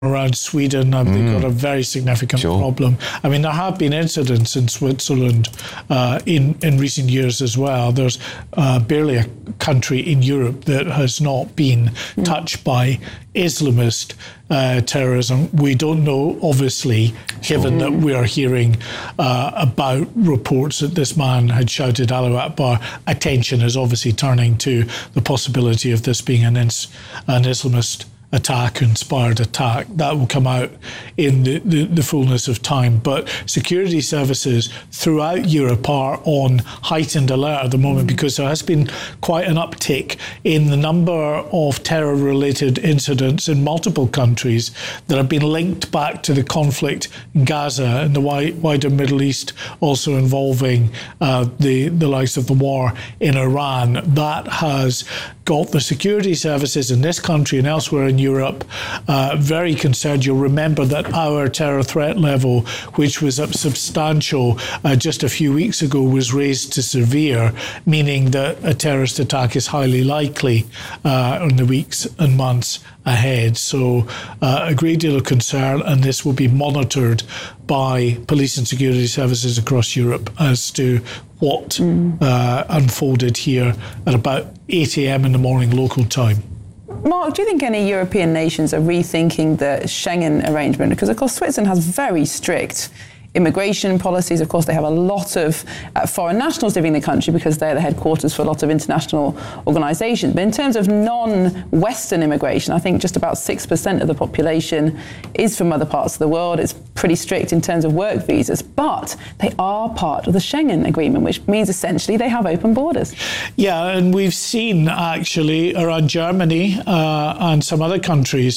around Sweden, they've got a very significant problem. I mean, there have been incidents in Switzerland in recent years as well. There's barely a country in Europe that has not been touched by Islamist terrorism. We don't know, obviously, given that we are hearing about reports that this man had shouted Allahu Akbar. Attention is obviously turning to the possibility of this being an Islamist attack, inspired attack. That will come out in the fullness of time. But security services throughout Europe are on heightened alert at the moment because there has been quite an uptick in the number of terror-related incidents in multiple countries that have been linked back to the conflict in Gaza and the wider Middle East, also involving the likes of the war in Iran. That has got the security services in this country and elsewhere in Europe very concerned. You'll remember that our terror threat level, which was up substantial just a few weeks ago, was raised to severe, meaning that a terrorist attack is highly likely in the weeks and months ahead. So a great deal of concern, and this will be monitored by police and security services across Europe as to what unfolded here at about 8 a.m. in the morning local time. Mark, do you think any European nations are rethinking the Schengen arrangement? Because, of course, Switzerland has very strict immigration policies. Of course, they have a lot of foreign nationals living in the country because they're the headquarters for a lot of international organisations. But in terms of non-Western immigration, I think just about 6% of the population is from other parts of the world. It's pretty strict in terms of work visas, but they are part of the Schengen agreement, which means essentially they have open borders. Yeah, and we've seen actually around Germany and some other countries,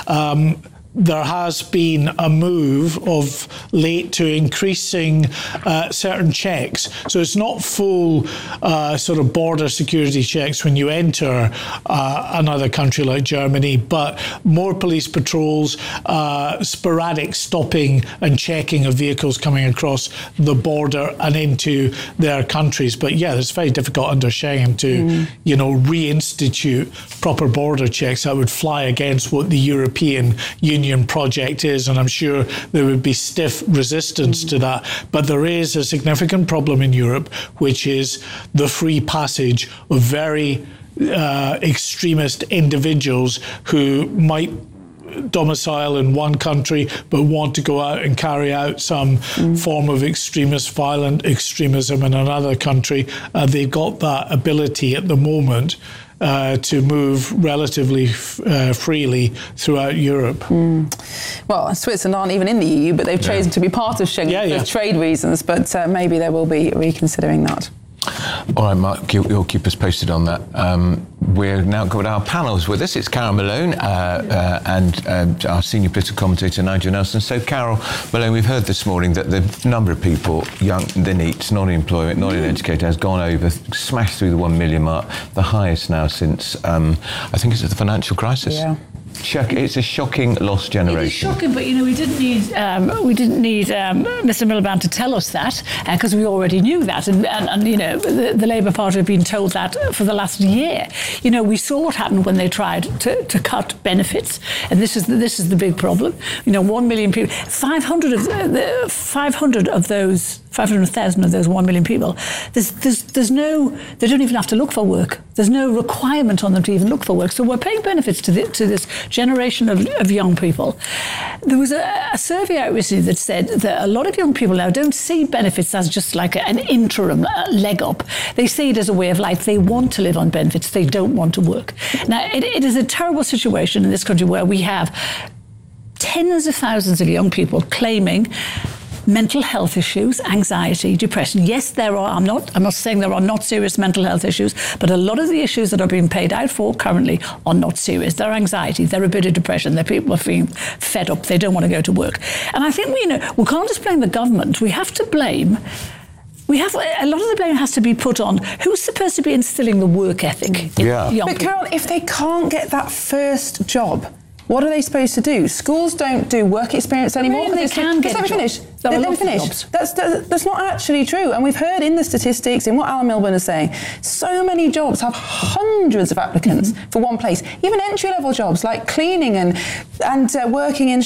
there has been a move of late to increasing certain checks. So it's not full sort of border security checks when you enter another country like Germany, but more police patrols, sporadic stopping and checking of vehicles coming across the border and into their countries. But yeah, it's very difficult under Schengen to, reinstitute proper border checks. That would fly against what the European Union project is, and I'm sure there would be stiff resistance to that. But there is a significant problem in Europe, which is the free passage of very extremist individuals who might domicile in one country but want to go out and carry out some form of violent extremism in another country. They've got that ability at the moment to move relatively freely throughout Europe. Well, Switzerland aren't even in the EU, but they've chosen to be part of Schengen for trade reasons, but maybe they will be reconsidering that. All right, Mark, you'll keep us posted on that. We're now got our panels with us. It's Carol Malone and our senior political commentator, Nigel Nelson. So, Carol Malone, we've heard this morning that the number of people, young, the NEETs, not in employment, not in education, has gone over, smashed through the 1 million mark, the highest now since, I think it's the financial crisis. Yeah. It's a shocking lost generation. It is shocking, but we didn't need Mr. Miliband to tell us that because we already knew that, and the Labour Party have been told that for the last year. We saw what happened when they tried to cut benefits, and this is the big problem. 1 million people, 500,000 of those 1 million people. There's no, they don't even have to look for work. There's no requirement on them to even look for work. So we're paying benefits to this generation of young people. There was a survey out recently that said that a lot of young people now don't see benefits as just like an interim leg up. They see it as a way of life. They want to live on benefits. They don't want to work. Now, it is a terrible situation in this country where we have tens of thousands of young people claiming mental health issues, anxiety, depression. Yes, there are. I'm not saying there are not serious mental health issues, but a lot of the issues that are being paid out for currently are not serious. They're anxiety, they're a bit of depression, they're people are feeling fed up, they don't want to go to work. And I think we can't just blame the government. We have to blame. A lot of the blame has to be put on who's supposed to be instilling the work ethic in young people. But Carol, if they can't get that first job, what are they supposed to do? Schools don't do work experience anymore. They can get Let me finish. Let me finish. That's not actually true. And we've heard in the statistics, in what Alan Milburn is saying, so many jobs have hundreds of applicants for one place. Even entry-level jobs like cleaning and working in